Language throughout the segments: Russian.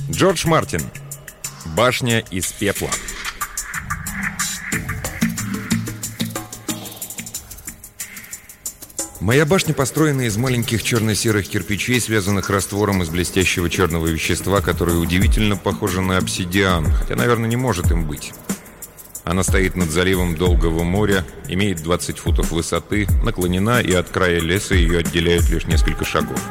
Джордж Мартин. Башня из пепла. Моя башня построена из маленьких черно-серых кирпичей, связанных раствором из блестящего черного вещества, которое удивительно похоже на обсидиан, хотя, наверное, не может им быть. Она стоит над заливом Долгого моря, имеет 20 футов высоты, наклонена, и от края леса ее отделяют лишь несколько шагов.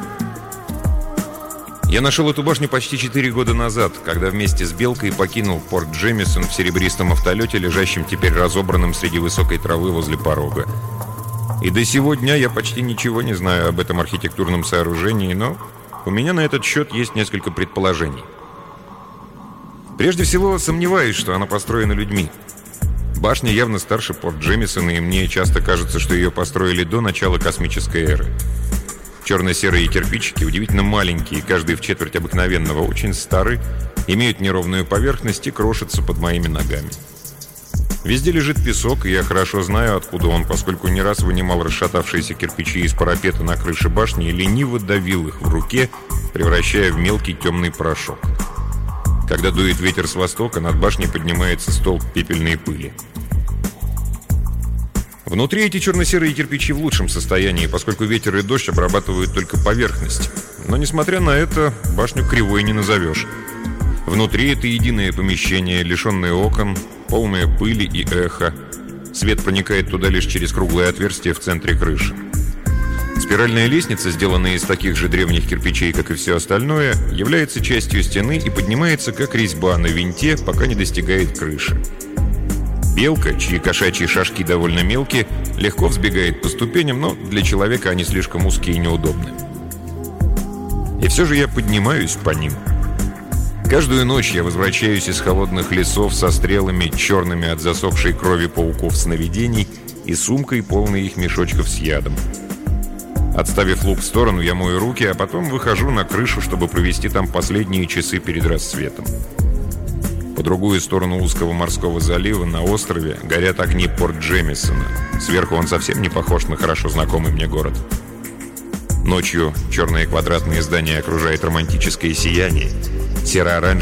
Я нашел эту башню почти 4 года назад, когда вместе с Белкой покинул порт Джемисон в серебристом автолете, лежащем теперь разобранным среди высокой травы возле порога. И до сего дня я почти ничего не знаю об этом архитектурном сооружении, но у меня на этот счет есть несколько предположений. Прежде всего, сомневаюсь, что она построена людьми. Башня явно старше порт Джемисона, и мне часто кажется, что ее построили до начала космической эры. Черно-серые кирпичики удивительно маленькие, каждый в четверть обыкновенного, очень стары, имеют неровную поверхность и крошатся под моими ногами. Везде лежит песок, и я хорошо знаю, откуда он, поскольку не раз вынимал расшатавшиеся кирпичи из парапета на крыше башни и лениво давил их в руке, превращая в мелкий темный порошок. Когда дует ветер с востока, над башней поднимается столб пепельной пыли. Внутри эти черно-серые кирпичи в лучшем состоянии, поскольку ветер и дождь обрабатывают только поверхность. Но, несмотря на это, башню кривой не назовешь. Внутри это единое помещение, лишенное окон, полное пыли и эха. Свет проникает туда лишь через круглое отверстие в центре крыши. Спиральная лестница, сделанная из таких же древних кирпичей, как и все остальное, является частью стены и поднимается как резьба на винте, пока не достигает крыши. Белка, чьи кошачьи шажки довольно мелкие, легко взбегает по ступеням, но для человека они слишком узкие и неудобны. И все же я поднимаюсь по ним. Каждую ночь я возвращаюсь из холодных лесов со стрелами, черными от засохшей крови пауков сновидений, и сумкой, полной их мешочков с ядом. Отставив лук в сторону, я мою руки, а потом выхожу на крышу, чтобы провести там последние часы перед рассветом. По другую сторону узкого морского залива на острове горят огни порт Джемисона. Сверху он совсем не похож на хорошо знакомый мне город. Ночью черные квадратные здания окружает романтическое сияние. Серо-оранжевый